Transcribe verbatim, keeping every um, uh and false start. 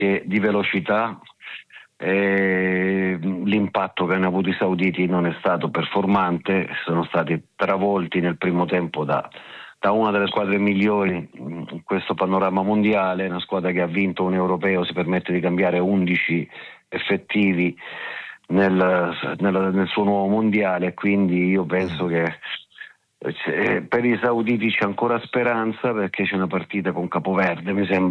che di velocità. Eh, l'impatto che hanno avuto i sauditi non è stato performante, sono stati travolti nel primo tempo da, da una delle squadre migliori in questo panorama mondiale, una squadra che ha vinto un europeo, si permette di cambiare undici effettivi nel, nel, nel suo nuovo mondiale, quindi io penso mm. che eh, per i sauditi c'è ancora speranza, perché c'è una partita con Capoverde, mi sembra